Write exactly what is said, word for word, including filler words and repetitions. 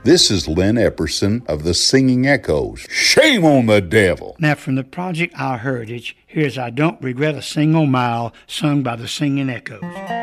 This is Lynn Epperson of the Singing Echoes. Shame on the devil! Now, from the project Our Heritage, here's I Don't Regret a Single Mile, sung by the Singing Echoes.